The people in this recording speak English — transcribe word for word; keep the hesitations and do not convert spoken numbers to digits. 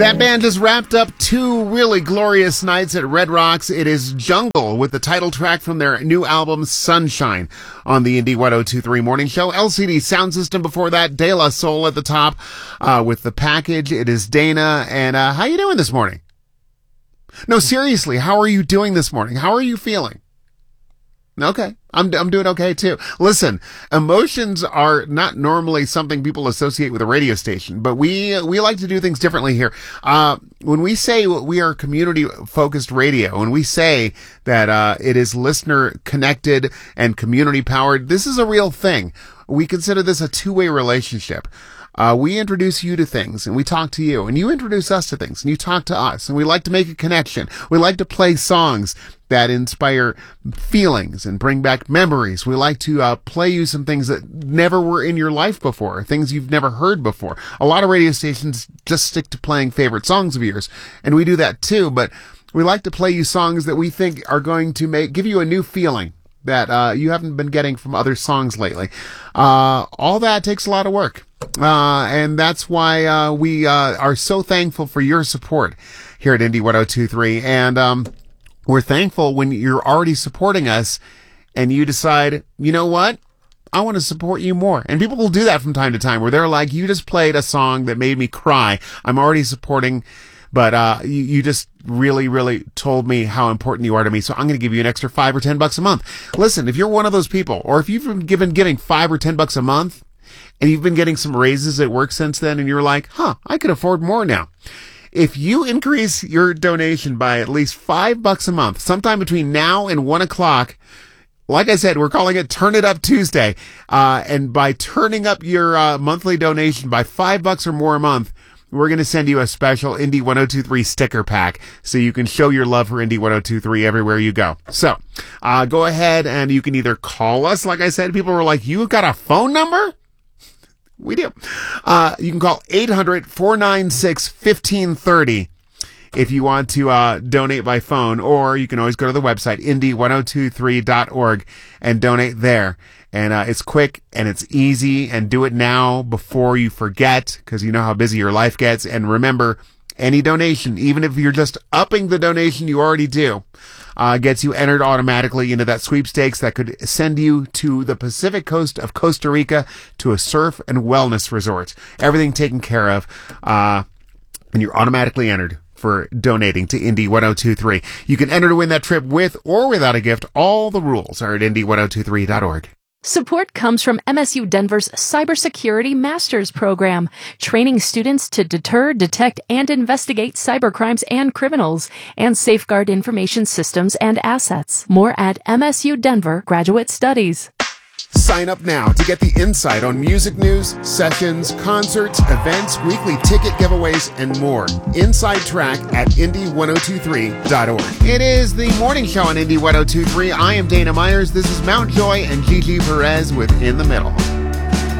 That band just wrapped up two really glorious nights at Red Rocks. It is Jungle with the title track from their new album, Sunshine, on the Indie ten twenty-three Morning Show. L C D Sound System before that, De La Soul at the top uh, with the package. It is Dana. And uh, how you doing this morning? No, seriously, how are you doing this morning? How are you feeling? Okay. I'm I'm doing okay too. Listen, emotions are not normally something people associate with a radio station, but we we like to do things differently here. Uh, when we say we are community focused radio, when we say that uh, it is listener connected and community powered, this is a real thing. We consider this a two-way relationship. Uh, we introduce you to things and we talk to you, and you introduce us to things and you talk to us, and we like to make a connection. We like to play songs that inspire feelings and bring back memories. We like to uh, play you some things that never were in your life before, things you've never heard before. A lot of radio stations just stick to playing favorite songs of yours, and we do that too, but we like to play you songs that we think are going to make give you a new feeling that uh, you haven't been getting from other songs lately. Uh, all that takes a lot of work. Uh, and that's why, uh, we, uh, are so thankful for your support here at Indie ten twenty-three. And, um, we're thankful when you're already supporting us and you decide, you know what? I want to support you more. And people will do that from time to time where they're like, you just played a song that made me cry. I'm already supporting, but, uh, you, you just really, really told me how important you are to me. So I'm going to give you an extra five or ten bucks a month. Listen, if you're one of those people, or if you've been given, giving five or ten bucks a month, and you've been getting some raises at work since then, and you're like, huh, I could afford more now. If you increase your donation by at least five bucks a month, sometime between now and one o'clock, like I said, we're calling it Turn It Up Tuesday. Uh, and by turning up your uh, monthly donation by five bucks or more a month, we're going to send you a special Indie ten twenty-three sticker pack so you can show your love for Indie ten twenty-three everywhere you go. So, uh, go ahead and you can either call us. Like I said, people were like, you got a phone number? We do. Uh, you can call eight hundred, four nine six, fifteen thirty if you want to uh, donate by phone, or you can always go to the website, indie ten twenty-three dot org, and donate there. And uh, it's quick and it's easy, and do it now before you forget, because you know how busy your life gets. And remember, any donation, even if you're just upping the donation you already do, uh, gets you entered automatically into that sweepstakes that could send you to the Pacific coast of Costa Rica to a surf and wellness resort. Everything taken care of, uh, and you're automatically entered for donating to Indie ten twenty-three. You can enter to win that trip with or without a gift. All the rules are at indie ten twenty-three dot org. Support comes from M S U Denver's Cybersecurity Master's Program, training students to deter, detect, and investigate cybercrimes and criminals, and safeguard information systems and assets. More at M S U Denver Graduate Studies. Sign up now to get the insight on music news, sessions, concerts, events, weekly ticket giveaways, and more. Inside Track at indie ten twenty-three dot org. It is the morning show on Indie ten twenty-three. I am Dana Myers. This is Mount Joy and Gigi Perez with In the Middle.